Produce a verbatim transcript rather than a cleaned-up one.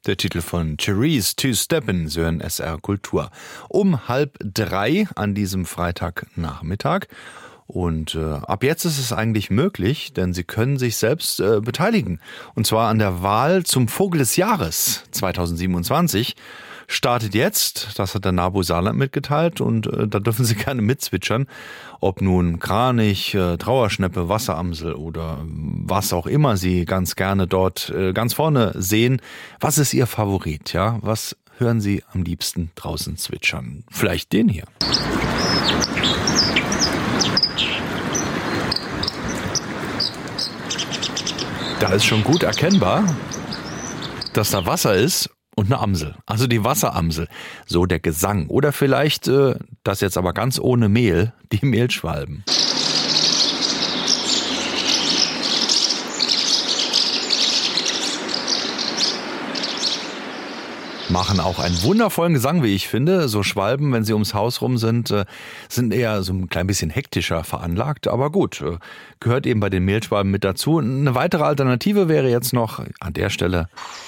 Der Titel von Therese Two Steppen, Sie hören S R Kultur. Um halb drei an diesem Freitagnachmittag. Und äh, ab jetzt ist es eigentlich möglich, denn Sie können sich selbst äh, beteiligen. Und zwar an der Wahl zum Vogel des Jahres zweitausendsiebenundzwanzig. Startet jetzt, das hat der NABU Saarland mitgeteilt, und äh, da dürfen Sie gerne mitzwitschern, ob nun Kranich, äh, Trauerschneppe, Wasseramsel oder was auch immer Sie ganz gerne dort äh, ganz vorne sehen. Was ist Ihr Favorit? Ja, was hören Sie am liebsten draußen zwitschern? Vielleicht den hier. Da ist schon gut erkennbar, dass da Wasser ist. Und eine Amsel, also die Wasseramsel, so der Gesang. Oder vielleicht, äh, das jetzt aber ganz ohne Mehl, die Mehlschwalben. Machen auch einen wundervollen Gesang, wie ich finde. So Schwalben, wenn sie ums Haus rum sind, äh, sind eher so ein klein bisschen hektischer veranlagt. Aber gut, äh, gehört eben bei den Mehlschwalben mit dazu. Eine weitere Alternative wäre jetzt noch an der Stelle